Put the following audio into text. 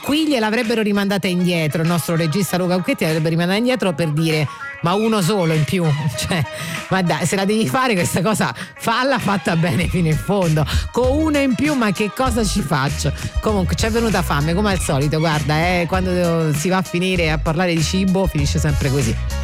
qui gliel'avrebbero rimandata indietro, il nostro regista Luca Ucchetti l'avrebbe rimandata indietro per dire: ma uno solo in più, cioè, ma dai, se la devi fare questa cosa, falla fatta bene fino in fondo, con uno in più, ma che cosa ci faccio? Comunque ci è venuta fame come al solito, guarda, quando si va a finire a parlare di cibo finisce sempre così.